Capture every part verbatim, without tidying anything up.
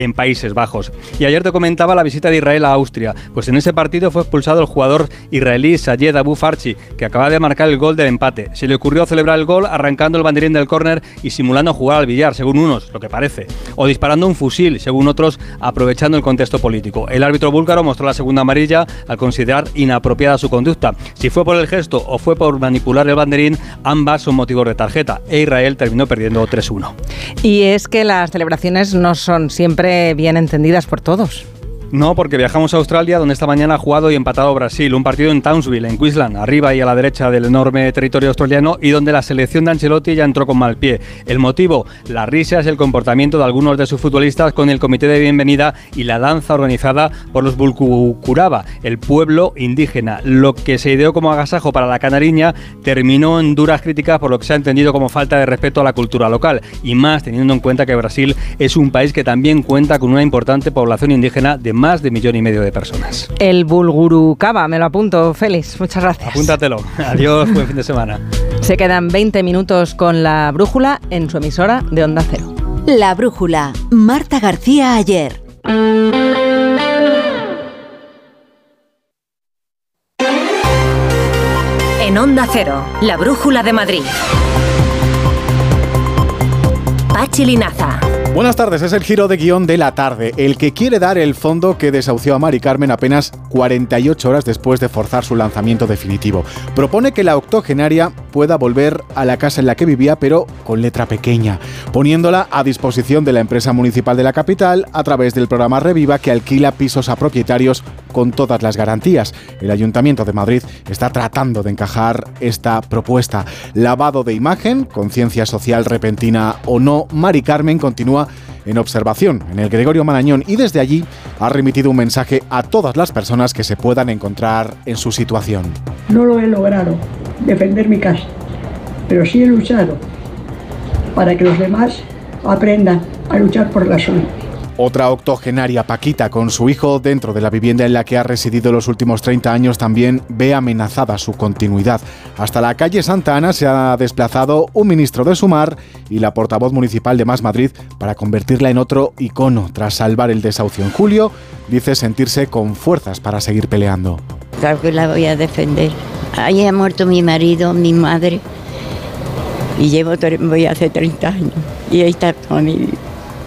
en Países Bajos. Y ayer te comentaba la visita de Israel a Austria. Pues en ese partido fue expulsado el jugador israelí Sayed Abu Farchi, que acaba de marcar el gol del empate. Se le ocurrió celebrar el gol arrancando el banderín del córner y simulando jugar al billar, según unos, lo que parece, o disparando un fusil, según otros, aprovechando el contexto político. El árbitro búlgaro mostró la segunda amarilla al considerar inapropiada su conducta. Si fue por el gesto o fue por manipular el banderín, ambas son motivos de tarjeta, e Israel terminó perdiendo tres uno. Y es que las celebraciones no son siempre bien entendidas por todos. No, porque viajamos a Australia, donde esta mañana ha jugado y empatado Brasil, un partido en Townsville, en Queensland, arriba y a la derecha del enorme territorio australiano, y donde la selección de Ancelotti ya entró con mal pie. El motivo, las risas y el comportamiento de algunos de sus futbolistas con el comité de bienvenida y la danza organizada por los Bulkukuraba, el pueblo indígena. Lo que se ideó como agasajo para la canariña terminó en duras críticas por lo que se ha entendido como falta de respeto a la cultura local, y más teniendo en cuenta que Brasil es un país que también cuenta con una importante población indígena de más de millón y medio de personas. El Bulgurukaba, me lo apunto, Félix, muchas gracias. Apúntatelo. Adiós, buen fin de semana. Se quedan veinte minutos con La Brújula en su emisora de Onda Cero. La Brújula, Marta García Ayer. En Onda Cero, La Brújula de Madrid. Pachi Linaza. Buenas tardes, es el giro de guión de la tarde, el que quiere dar el fondo que desahució a Mari Carmen apenas cuarenta y ocho horas después de forzar su lanzamiento definitivo. Propone que la octogenaria pueda volver a la casa en la que vivía, pero con letra pequeña, poniéndola a disposición de la empresa municipal de la capital a través del programa Reviva, que alquila pisos a propietarios con todas las garantías. El Ayuntamiento de Madrid está tratando de encajar esta propuesta. Lavado de imagen, conciencia social repentina o no, Mari Carmen continúa en observación en el Gregorio Marañón y desde allí ha remitido un mensaje a todas las personas que se puedan encontrar en su situación. No lo he logrado, defender mi casa, pero sí he luchado para que los demás aprendan a luchar por la suya. Otra octogenaria, Paquita, con su hijo dentro de la vivienda en la que ha residido los últimos treinta años, también ve amenazada su continuidad. Hasta la calle Santa Ana se ha desplazado un ministro de Sumar y la portavoz municipal de Más Madrid para convertirla en otro icono. Tras salvar el desahucio en julio, dice sentirse con fuerzas para seguir peleando. Claro que la voy a defender. Ahí ha muerto mi marido, mi madre, y llevo, voy hace treinta años, y ahí está toda mi vida.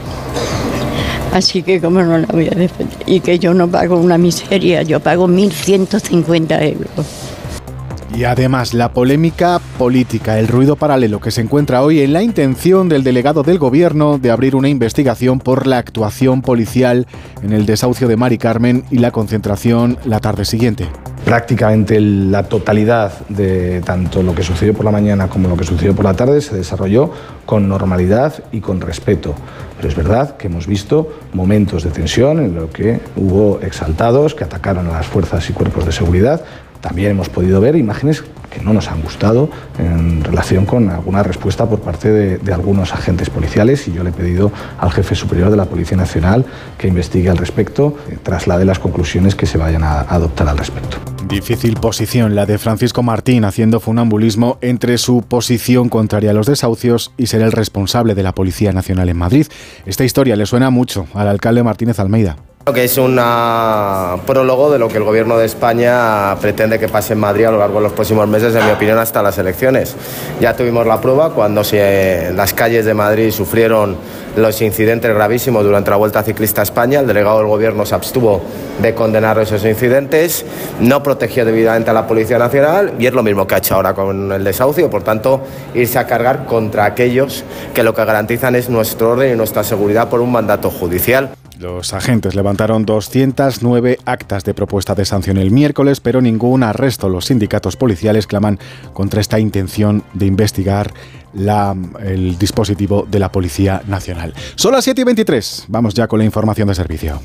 Así que cómo no la voy a defender. Y que yo no pago una miseria, yo pago mil ciento cincuenta euros. Y además la polémica política, el ruido paralelo que se encuentra hoy en la intención del delegado del gobierno de abrir una investigación por la actuación policial en el desahucio de Mari Carmen y la concentración la tarde siguiente. Prácticamente la totalidad de tanto lo que sucedió por la mañana como lo que sucedió por la tarde se desarrolló con normalidad y con respeto. Pero es verdad que hemos visto momentos de tensión en los que hubo exaltados que atacaron a las fuerzas y cuerpos de seguridad. También hemos podido ver imágenes que no nos han gustado en relación con alguna respuesta por parte de, de algunos agentes policiales, y yo le he pedido al jefe superior de la Policía Nacional que investigue al respecto, eh, traslade las conclusiones que se vayan a adoptar al respecto. Difícil posición la de Francisco Martín, haciendo funambulismo entre su posición contraria a los desahucios y ser el responsable de la Policía Nacional en Madrid. Esta historia le suena mucho al alcalde Martínez Almeida. Que es un prólogo de lo que el Gobierno de España pretende que pase en Madrid a lo largo de los próximos meses, en mi opinión, hasta las elecciones. Ya tuvimos la prueba cuando se, las calles de Madrid sufrieron los incidentes gravísimos durante la Vuelta Ciclista a España. El delegado del Gobierno se abstuvo de condenar esos incidentes, no protegió debidamente a la Policía Nacional, y es lo mismo que ha hecho ahora con el desahucio. Por tanto, irse a cargar contra aquellos que lo que garantizan es nuestro orden y nuestra seguridad por un mandato judicial. Los agentes levantaron doscientas nueve actas de propuesta de sanción el miércoles, pero ningún arresto. Los sindicatos policiales claman contra esta intención de investigar la, el dispositivo de la Policía Nacional. Son las siete y veintitrés. Vamos ya con la información de servicio.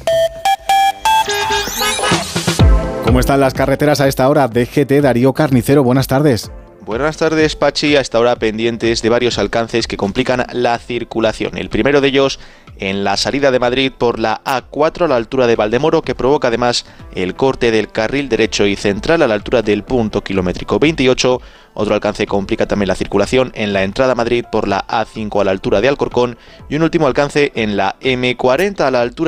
¿Cómo están las carreteras a esta hora? D G T, Darío Carnicero, buenas tardes. Buenas tardes, Pachi. A esta hora pendientes de varios alcances que complican la circulación. El primero de ellos en la salida de Madrid por la A cuatro a la altura de Valdemoro, que provoca además el corte del carril derecho y central a la altura del punto kilométrico veintiocho. Otro alcance complica también la circulación en la entrada a Madrid por la A cinco a la altura de Alcorcón y un último alcance en la eme cuarenta a la altura